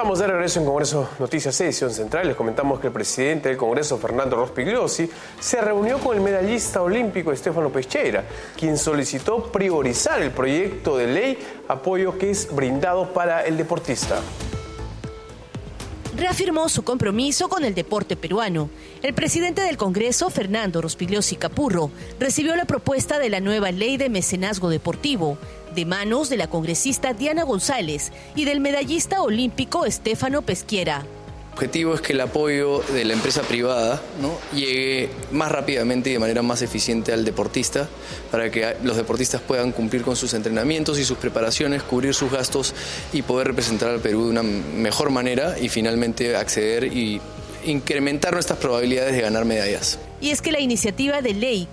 Estamos de regreso en Congreso Noticias Edición Central. Les comentamos que el presidente del Congreso, Fernando Rospigliosi, se reunió con el medallista olímpico Stefano Pesquera, quien solicitó priorizar el proyecto de ley, apoyo que es brindado para el deportista. Reafirmó su compromiso con el deporte peruano. El presidente del Congreso, Fernando Rospigliosi Capurro, recibió la propuesta de la nueva ley de mecenazgo deportivo, de manos de la congresista Diana González y del medallista olímpico Stefano Pesquera. El objetivo es que el apoyo de la empresa privada, ¿no?, llegue más rápidamente y de manera más eficiente al deportista, para que los deportistas puedan cumplir con sus entrenamientos y sus preparaciones, cubrir sus gastos y poder representar al Perú de una mejor manera y finalmente acceder y incrementar nuestras probabilidades de ganar medallas. Y es que la iniciativa de ley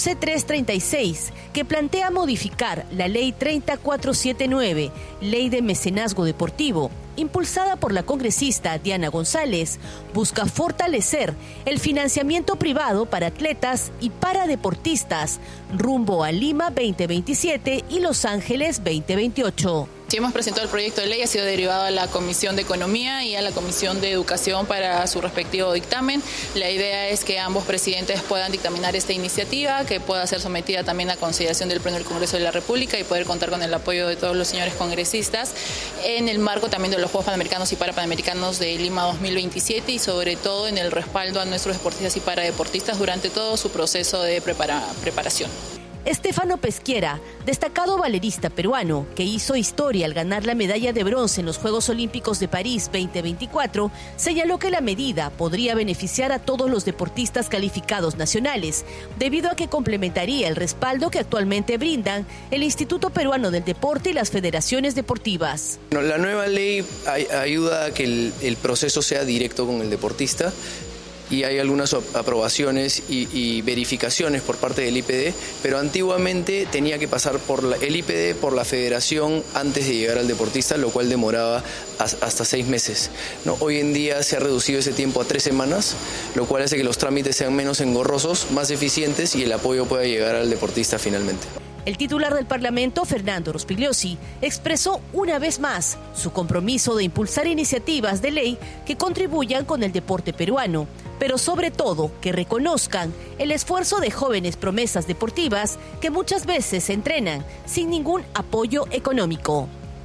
14336, que plantea modificar la ley 30479, ley de mecenazgo deportivo, impulsada por la congresista Diana González, busca fortalecer el financiamiento privado para atletas y para deportistas rumbo a Lima 2027 y Los Ángeles 2028. Si hemos presentado el proyecto de ley, ha sido derivado a la Comisión de Economía y a la Comisión de Educación para su respectivo dictamen. La idea es que ambos presidentes puedan dictaminar esta iniciativa, que pueda ser sometida también a consideración del Pleno del Congreso de la República y poder contar con el apoyo de todos los señores congresistas en el marco también de los Juegos Panamericanos y Parapanamericanos de Lima 2027 y sobre todo en el respaldo a nuestros deportistas y paradeportistas durante todo su proceso de preparación. Stefano Pesquera, destacado valerista peruano, que hizo historia al ganar la medalla de bronce en los Juegos Olímpicos de París 2024, señaló que la medida podría beneficiar a todos los deportistas calificados nacionales, debido a que complementaría el respaldo que actualmente brindan el Instituto Peruano del Deporte y las federaciones deportivas. La nueva ley ayuda a que el proceso sea directo con el deportista, y hay algunas aprobaciones y verificaciones por parte del IPD, pero antiguamente tenía que pasar por el IPD, por la federación, antes de llegar al deportista, lo cual demoraba hasta 6 meses. ¿No? Hoy en día se ha reducido ese tiempo a 3 semanas, lo cual hace que los trámites sean menos engorrosos, más eficientes y el apoyo pueda llegar al deportista finalmente. El titular del Parlamento, Fernando Rospigliosi, expresó una vez más su compromiso de impulsar iniciativas de ley que contribuyan con el deporte peruano, pero sobre todo que reconozcan el esfuerzo de jóvenes promesas deportivas que muchas veces se entrenan sin ningún apoyo económico.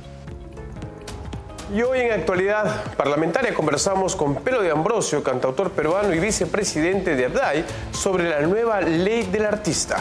Y hoy en Actualidad Parlamentaria conversamos con Pelo de Ambrosio, cantautor peruano y vicepresidente de ABDAI, sobre la nueva ley del artista.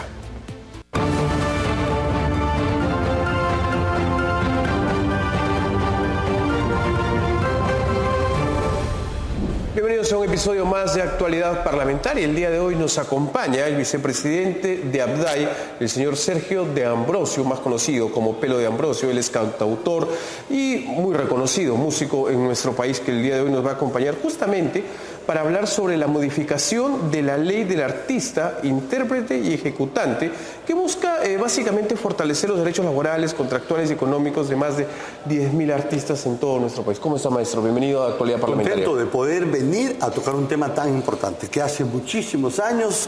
Bienvenidos a un episodio más de Actualidad Parlamentaria. El día de hoy nos acompaña el vicepresidente de ABDAI, el señor Sergio de Ambrosio, más conocido como Pelo de Ambrosio. Él es cantautor y muy reconocido músico en nuestro país, que el día de hoy nos va a acompañar justamente para hablar sobre la modificación de la ley del artista, intérprete y ejecutante, que busca básicamente fortalecer los derechos laborales, contractuales y económicos de más de 10.000 artistas en todo nuestro país. ¿Cómo está, maestro? Bienvenido a Actualidad Parlamentaria. Contento de poder venir a tocar un tema tan importante, que hace muchísimos años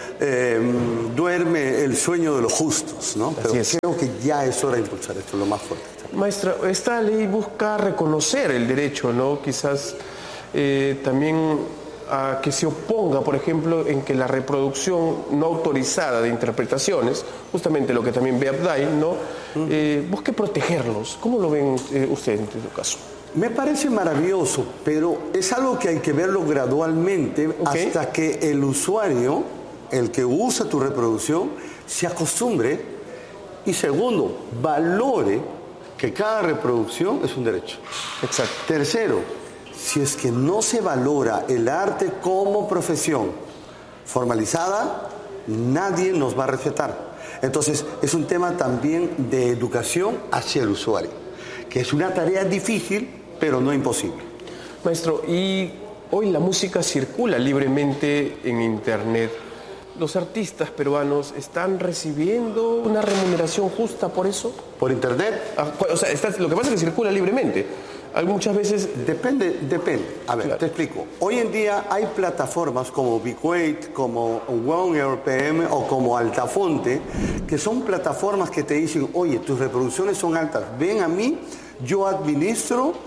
duerme el sueño de los justos, ¿no? Pero creo que ya es hora de impulsar esto lo más fuerte. Maestra, esta ley busca reconocer el derecho, ¿no? Quizás también a que se oponga, por ejemplo, en que la reproducción no autorizada de interpretaciones, justamente lo que también ve ABDAI, ¿no? Busque protegerlos. ¿Cómo lo ven ustedes en este caso? Me parece maravilloso, pero es algo que hay que verlo gradualmente hasta que el usuario, el que usa tu reproducción, se acostumbre y, segundo, valore que cada reproducción es un derecho. Exacto. Tercero, si es que no se valora el arte como profesión formalizada, nadie nos va a respetar. Entonces, es un tema también de educación hacia el usuario, que es una tarea difícil, pero no imposible. Maestro, y hoy la música circula libremente en Internet. ¿Los artistas peruanos están recibiendo una remuneración justa por eso? ¿Por Internet? O sea, lo que pasa es que circula libremente. Muchas veces... Depende. A ver, claro. Te explico. Hoy en día hay plataformas como Biquate, como OneRPM o como Altafonte, que son plataformas que te dicen, oye, tus reproducciones son altas, ven a mí, yo administro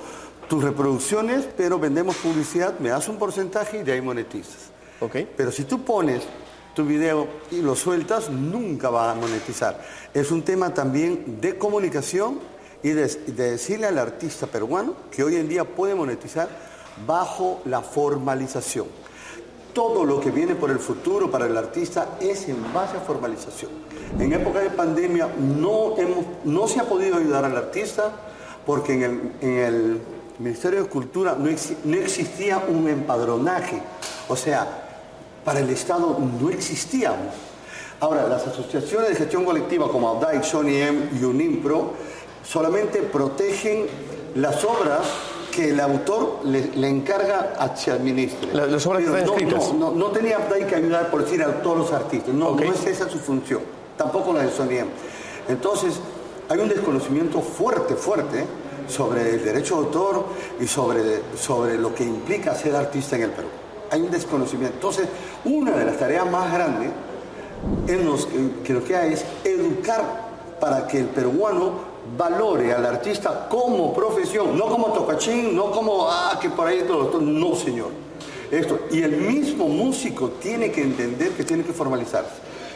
tus reproducciones, pero vendemos publicidad, me das un porcentaje y de ahí monetizas. Okay. Pero si tú pones tu video y lo sueltas, nunca va a monetizar. Es un tema también de comunicación y de decirle al artista peruano que hoy en día puede monetizar bajo la formalización. Todo lo que viene por el futuro para el artista es en base a formalización. En época de pandemia no se ha podido ayudar al artista porque en el Ministerio de Cultura no existía un empadronaje. O sea, para el Estado no existíamos. Ahora, las asociaciones de gestión colectiva como ABDAI, Sony M y Unimpro solamente protegen las obras que el autor le encarga a se administre. Las obras que están escritas. No tenía ABDAI que ayudar, por decir, a todos los artistas. No es esa su función. Tampoco la de Sony M. Entonces, hay un desconocimiento fuerte sobre el derecho de autor y sobre lo que implica ser artista en el Perú. Hay un desconocimiento. Entonces, una de las tareas más grandes que nos queda es educar para que el peruano valore al artista como profesión, no como tocachín, no como, que por ahí todo. No, señor. Y el mismo músico tiene que entender que tiene que formalizarse.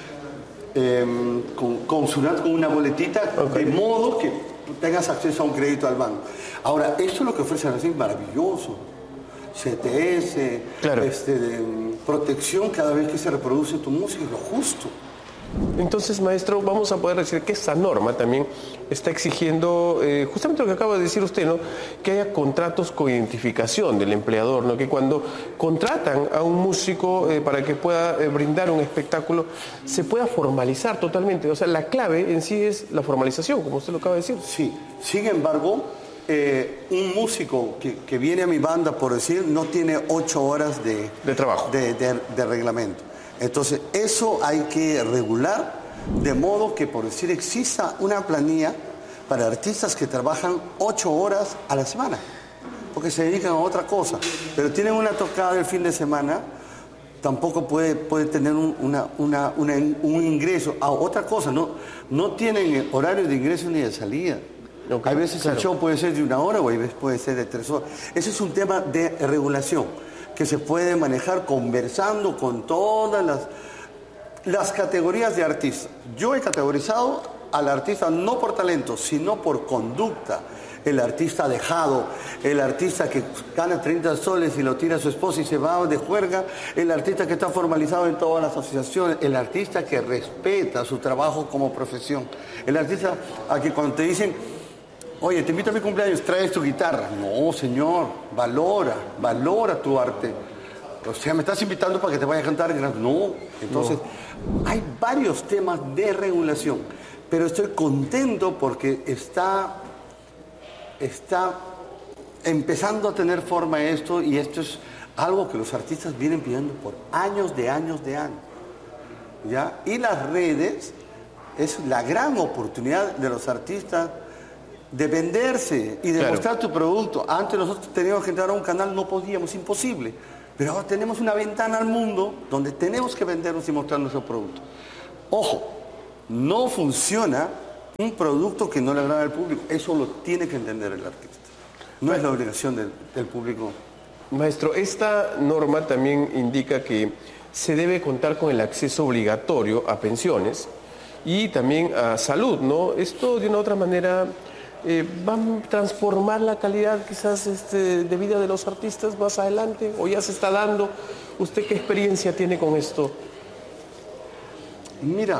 Con una boletita, de modo que tengas acceso a un crédito al banco. Ahora, esto es lo que ofrece así maravilloso. CTS, claro. Protección cada vez que se reproduce tu música, es lo justo. Entonces, maestro, vamos a poder decir que esta norma también está exigiendo justamente lo que acaba de decir usted, ¿no? Que haya contratos con identificación del empleador, ¿no? Que cuando contratan a un músico para que pueda brindar un espectáculo, se pueda formalizar totalmente. O sea, la clave en sí es la formalización, como usted lo acaba de decir. Sí, sin embargo, un músico que viene a mi banda, por decir, no tiene 8 horas de trabajo, de reglamento. Entonces, eso hay que regular de modo que, por decir, exista una planilla para artistas que trabajan 8 horas a la semana, porque se dedican a otra cosa, pero tienen una tocada el fin de semana, tampoco puede tener un ingreso. Otra cosa, no tienen horarios de ingreso ni de salida. Okay, hay veces claro. El show puede ser de 1 hora o hay veces puede ser de 3 horas. Ese es un tema de regulación que se puede manejar conversando con todas las categorías de artistas. Yo he categorizado al artista no por talento, sino por conducta. El artista dejado, el artista que gana 30 soles y lo tira a su esposa y se va de juerga, el artista que está formalizado en todas las asociaciones, el artista que respeta su trabajo como profesión, el artista a que cuando te dicen, oye, te invito a mi cumpleaños, traes tu guitarra. No, señor, valora tu arte. O sea, me estás invitando para que te vaya a cantar. No. Entonces, hay varios temas de regulación, pero estoy contento porque está empezando a tener forma esto, y esto es algo que los artistas vienen pidiendo por años. ¿Ya? Y las redes es la gran oportunidad de los artistas de venderse y de mostrar tu producto. Antes nosotros teníamos que entrar a un canal, no podíamos, imposible. Pero ahora tenemos una ventana al mundo donde tenemos que vendernos y mostrar nuestro producto. Ojo, no funciona un producto que no le agrada al público. Eso lo tiene que entender el artista. No es la obligación del público. Maestro, esta norma también indica que se debe contar con el acceso obligatorio a pensiones y también a salud, ¿no? Esto de una u otra manera va a transformar la calidad quizás de vida de los artistas más adelante, o ya se está dando. ¿Usted qué experiencia tiene con esto? Mira,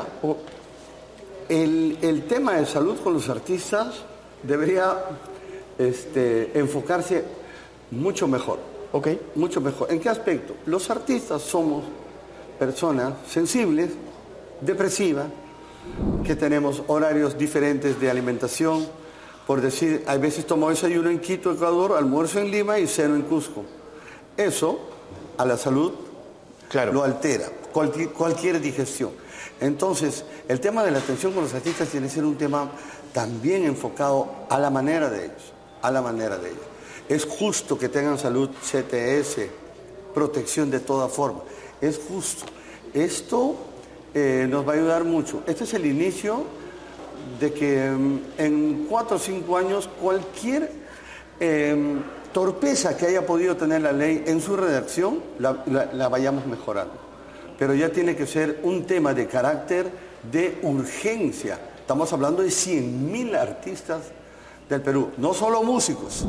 el tema de salud con los artistas debería enfocarse mucho mejor. Okay. Mucho mejor. ¿En qué aspecto? Los artistas somos personas sensibles, depresivas, que tenemos horarios diferentes de alimentación. Por decir, hay veces tomo desayuno en Quito, Ecuador, almuerzo en Lima y ceno en Cusco. Eso a la salud lo altera, cualquier digestión. Entonces, el tema de la atención con los artistas tiene que ser un tema también enfocado a la manera de ellos, Es justo que tengan salud, CTS, protección de toda forma. Es justo. Esto nos va a ayudar mucho. Este es el inicio de que en 4 o 5 años cualquier torpeza que haya podido tener la ley en su redacción, la vayamos mejorando. Pero ya tiene que ser un tema de carácter de urgencia. Estamos hablando de 100.000 artistas del Perú, no solo músicos,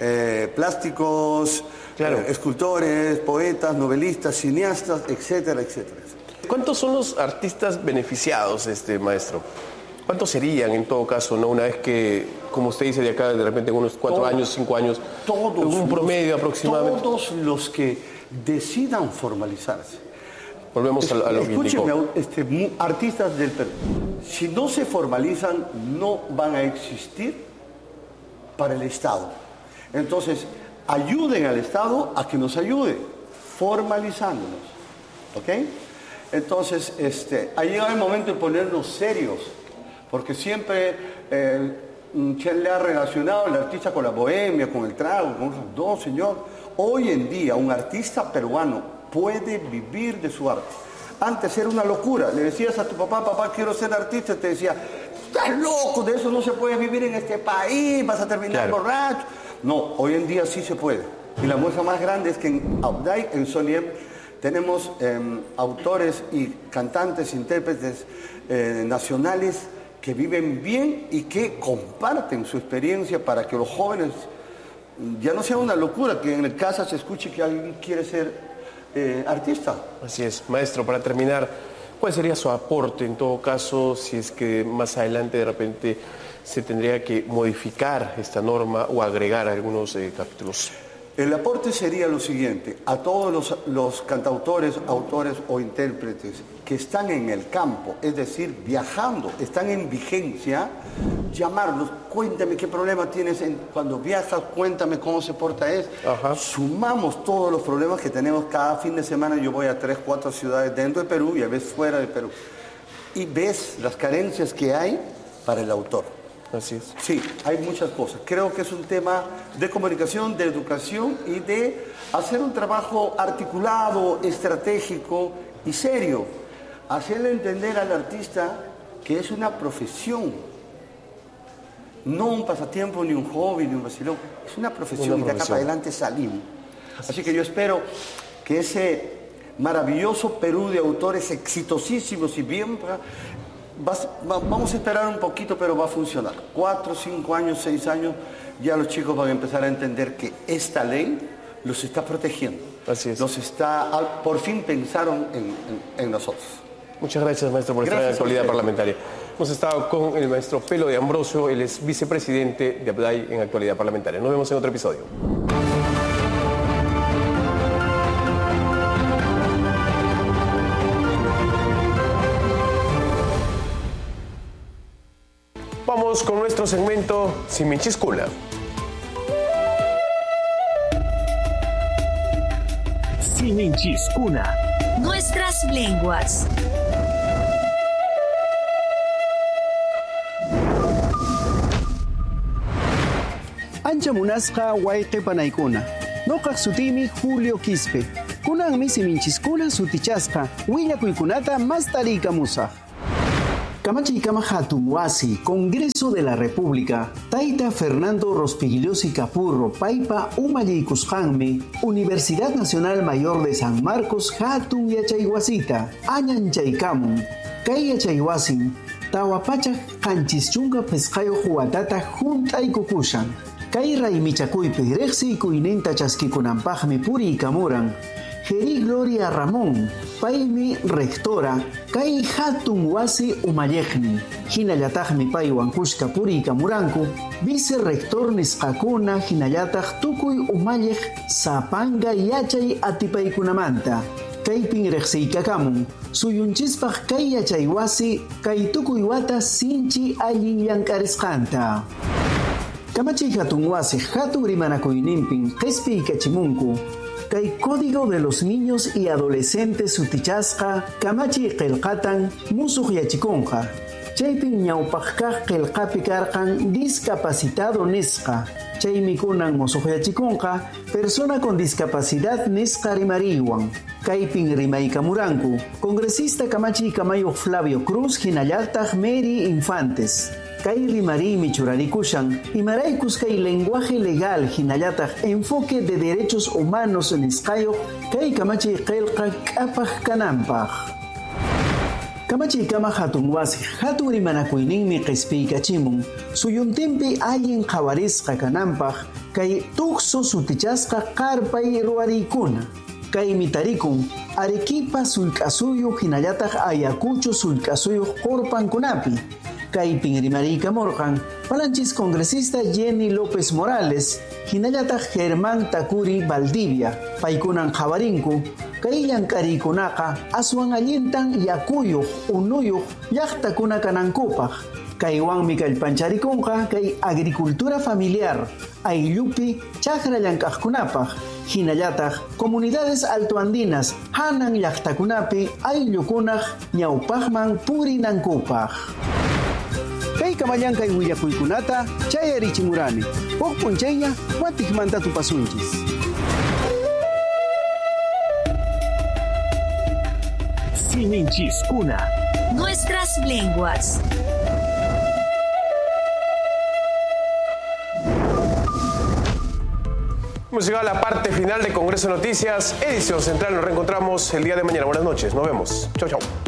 plásticos, claro, escultores, poetas, novelistas, cineastas, etcétera, etcétera. ¿Cuántos son los artistas beneficiados, maestro? ¿Cuántos serían en todo caso, no? Una vez que, como usted dice, de acá de repente en unos 4 años, 5 años, un promedio aproximadamente? Todos los que decidan formalizarse. Volvemos a lo que indicó. Escúcheme, artistas del Perú, si no se formalizan, no van a existir para el Estado. Entonces, ayuden al Estado a que nos ayude, formalizándonos. ¿Ok? Entonces, ha llegado el momento de ponernos serios, porque siempre se le ha relacionado al artista con la bohemia, con el trago, no, señor. Hoy en día, un artista peruano puede vivir de su arte. Antes era una locura. Le decías a tu papá, papá, quiero ser artista, y te decía, estás loco, de eso no se puede vivir en este país, vas a terminar borracho. No, hoy en día sí se puede. Y la muestra más grande es que en Abday, en Soniem, tenemos autores y cantantes, intérpretes nacionales que viven bien y que comparten su experiencia para que los jóvenes ya no sea una locura que en casa se escuche que alguien quiere ser artista. Así es. Maestro, para terminar, ¿cuál sería su aporte en todo caso si es que más adelante de repente se tendría que modificar esta norma o agregar algunos capítulos? El aporte sería lo siguiente: a todos los cantautores, autores o intérpretes que están en el campo, es decir, viajando, están en vigencia, llamarlos, cuéntame qué problema tienes cuando viajas, cuéntame cómo se porta eso. Sumamos todos los problemas que tenemos cada fin de semana. Yo voy a 3, 4 ciudades dentro de Perú y a veces fuera de Perú. Y ves las carencias que hay para el autor. Así es. Sí, hay muchas cosas. Creo que es un tema de comunicación, de educación y de hacer un trabajo articulado, estratégico y serio. Hacerle entender al artista que es una profesión, no un pasatiempo, ni un hobby, ni un vacilón. Es una profesión y de acá para adelante salimos. Así que yo espero que ese maravilloso Perú de autores exitosísimos y bien... Vamos a esperar un poquito, pero va a funcionar. 4, 5 años, 6 años, ya los chicos van a empezar a entender que esta ley los está protegiendo. Así es. Por fin pensaron en nosotros. Muchas gracias, maestro, por estar en la actualidad parlamentaria. Hemos estado con el maestro Pelo de Ambrosio, él es vicepresidente de Abday en actualidad parlamentaria. Nos vemos en otro episodio. Vamos con nuestro segmento Siminchiscuna. Siminchiscuna. Nuestras lenguas. Ancha munasqa wayqipanaykuna. Noqaq sutimi Julio Quispe. Kunanmi Siminchiscuna sutichasqa willakuykunata mas tariykamusaq. Kamachikama Hatun Wasi, Congreso de la República, Taita Fernando Rospigliosi Capurro, Paipa Umallikusqanmi, Universidad Nacional Mayor de San Marcos, Hatun Yachayhuasita, Añanchaykamun, Kay Yachayhuasin, Tawapachak Kanchischunga Pescayo Huatata Juntay Kukushan, Kay Raimichakuypi, Rexi Kuinenta Chaskikunampajmi Puri y Kamuran, Geri Gloria Ramón, Paimi Rectora, Kay Hatun Wasi Umayejni, Hinayatajmi Pai Wankushka Puri Kamuranku, Vice-Rector Nisqakuna, Hinayataj Tukuy Umayej, Zapanga Yachay Atipaykunamanta, Kaypin Rexeikakamun, Suyunchispaj Kay Yachayhuasi, Kay Tukuywata Sinchi Allin Yankarisqanta. Kamachay Hatun Wasi, Hatun Rimanakuynimpin, Qispi Ikachimunku, Kay Código de los Niños y Adolescentes Sutichasqa, Kamachi Qelqatan, Musuq Yachikunqa. Chaypin ñawpaqkaq qillqapi karqan discapacitado nisqa. Chaymi kunan musuq yachikunqa, persona con discapacidad nisqa rimariwan. Kaypin rimaykamuranku, congresista Kamachi Kamayuq Flavio Cruz hinallataq Mary Infantes. kay rimarimi churarikushan, imaraykus kay lenguaje legal hinallataq enfoque de derechos humanos nisqayoq kay kamachiy qillqa k'apaq kananpaq. Kamachiy kama hatun wasi hatun rimanakuyninmi q'ispiykachimun suyuntinpi allin qhawarisqa kananpaq kay tuqsu sutichasqa qarpay ruwariykuna. Kay mitarikun Arequipa sullk'asuyuq hinallataq Ayacucho sullk'asuyuq qurpankunapi. Kaypin rimariykamurqan Palanchis congresista Jenny López Morales hinallataq Germán Takuri Valdivia paykunan qhawarinku kay llank'ariykunaqa aswan allintan yakuyuq unuyuq llaqtakuna kanankupaq. Kaywanmi kallpancharikunqa kay agricultura familiar ayllupi chakra llank'aqkunapaq hinallataq comunidades altoandinas hanan llaqtakunapi ayllukunaq ñawpaqman purinankupaq. Kay kamallankay willakuykunata chayarichimurani. Huk p'unchayña watikmanta tupasunchis. Sininchiskuna. Nuestras lenguas. Hemos llegado a la parte final de Congreso Noticias, edición central. Nos reencontramos el día de mañana. Buenas noches, nos vemos. Chau, chau.